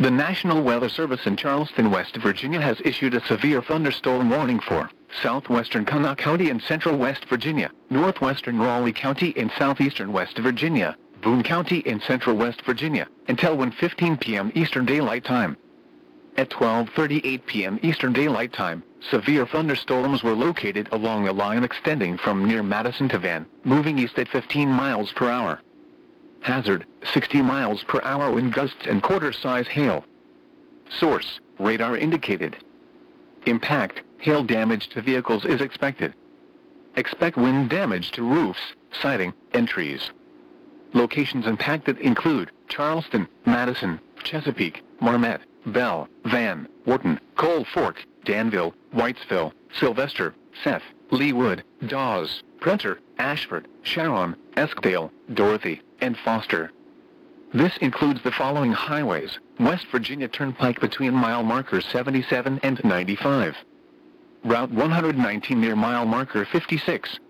The National Weather Service in Charleston, West Virginia has issued a severe thunderstorm warning for southwestern Kanawha County in central West Virginia, northwestern Raleigh County in southeastern West Virginia, Boone County in central West Virginia, until 1:15 p.m. Eastern Daylight Time. At 12:38 p.m. Eastern Daylight Time, severe thunderstorms were located along a line extending from near Madison to Van, moving east at 15 miles per hour. Hazard, 60 miles per hour wind gusts and quarter-size hail. Source, radar indicated. Impact, hail damage to vehicles is expected. Expect wind damage to roofs, siding, and trees. Locations impacted include Charleston, Madison, Chesapeake, Marmet, Bell, Van, Wharton, Cold Fork, Danville, Whitesville, Sylvester, Seth, Leewood, Dawes, Prenter, Ashford, Sharon, Eskdale, Dorothy, and Foster. This includes the following highways: West Virginia Turnpike between mile markers 77 and 95. Route 119 near mile marker 56.